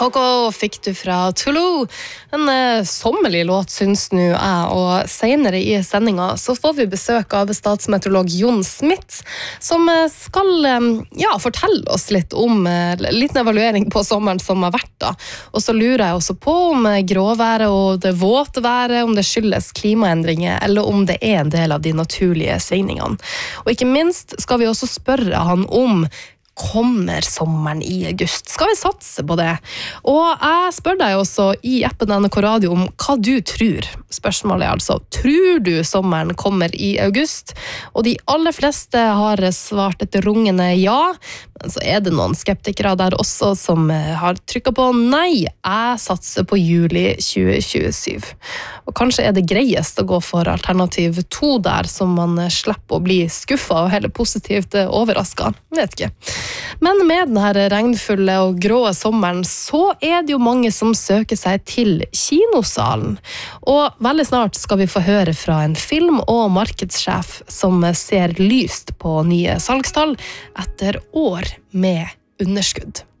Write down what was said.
Coco fikk du fra Toulouse. En sommerlig låt synes nu jeg, og senere i sendingen så får vi besøk av statsmeteorolog Jon Smith, som skal fortelle oss litt om liten evaluering på sommeren som har vært da. Og så lurer jeg også på om gråværet og det våte været, om det skyldes klimaendringer, eller om det er en del av de naturlige svingningene. Og ikke minst skal vi også spørre han om kommer sommeren i august? Skal vi satse på det? Og jeg spør deg også i appen NRK Radio om hva du tror. Spørsmålet er altså, tror du sommeren kommer i august? Og de aller fleste har svart et rungende ja, men så er det noen skeptikere der også som har trykket på nei, jeg satser på juli 2027. Og kanskje er det greiest å gå for alternativ 2 der, som man slipper å bli skuffet og heller positivt overrasket. Vet ikke. Men med denne regnfulle og grå sommeren så er det jo mange som søker seg til kinosalen. Og veldig snart skal vi få høre fra en film- og markedssjef som ser lyst på nye salgstall etter år med underskudd.